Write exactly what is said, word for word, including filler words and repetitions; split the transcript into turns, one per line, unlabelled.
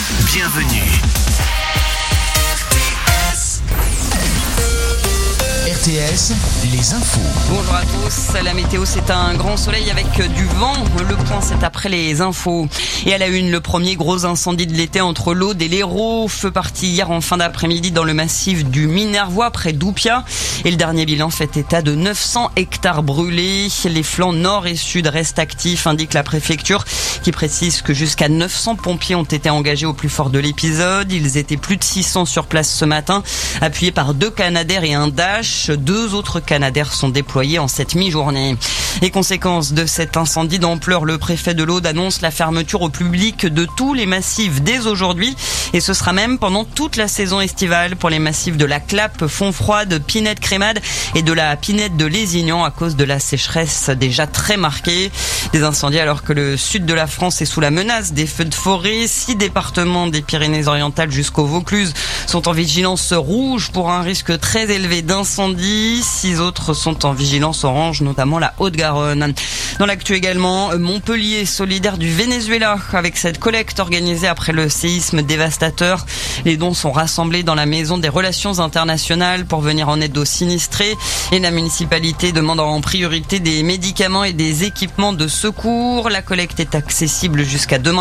Bienvenue. R T S, les infos.
Bonjour à tous. La météo, c'est un grand soleil avec du vent. Le point, c'est après les infos. Et à la une, le premier gros incendie de l'été entre l'Aude et l'Hérault. Feu parti hier en fin d'après-midi dans le massif du Minervois, près d'Oupia. Et le dernier bilan fait état de neuf cents hectares brûlés. Les flancs nord et sud restent actifs, indique la préfecture, qui précise que jusqu'à neuf cents pompiers ont été engagés au plus fort de l'épisode. Ils étaient plus de six cents sur place ce matin, appuyés par deux Canadair et un Dash. Deux autres Canadair sont déployés en cette mi-journée. Et conséquence de cet incendie d'ampleur, le préfet de l'Aude annonce la fermeture au public de tous les massifs dès aujourd'hui. Et ce sera même pendant toute la saison estivale pour les massifs de la Clappe, Fontfroide, Pinette-Crémade et de la Pinette de Lézignan à cause de la sécheresse déjà très marquée. Des incendies alors que le sud de la France est sous la menace des feux de forêt. Six départements des Pyrénées-Orientales jusqu'au Vaucluse sont en vigilance rouge pour un risque très élevé d'incendie. Six autres sont en vigilance orange, notamment la Haute-Garonne. Dans l'actu également, Montpellier, solidaire du Venezuela, avec cette collecte organisée après le séisme dévastateur. Les dons sont rassemblés dans la maison des relations internationales pour venir en aide aux sinistrés. Et la municipalité demande en priorité des médicaments et des équipements de secours. La collecte est accessible jusqu'à demain.